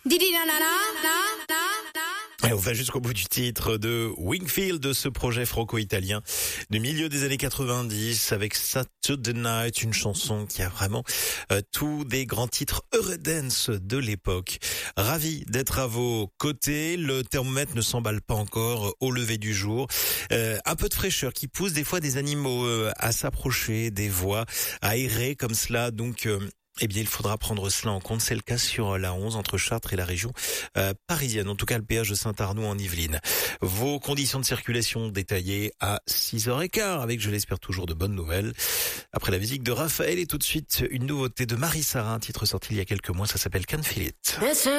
Didi na na na na na na. Et on va jusqu'au bout du titre de Wingfield, de ce projet franco-italien du milieu des années 90 avec Saturday Night, une chanson qui a vraiment tous des grands titres Eurodance de l'époque. Ravi d'être à vos côtés. Le thermomètre ne s'emballe pas encore au lever du jour. Un peu de fraîcheur qui pousse des fois des animaux à s'approcher, des voix à errer comme cela. Donc eh bien, il faudra prendre cela en compte. C'est le cas sur la 11 entre Chartres et la région parisienne. En tout cas, le péage de Saint-Arnoux en Yvelines. Vos conditions de circulation détaillées à 6h15 avec, je l'espère, toujours de bonnes nouvelles. Après la musique de Raphaël et tout de suite une nouveauté de Marie Sarah, un titre sorti il y a quelques mois. Ça s'appelle Can't Feel It.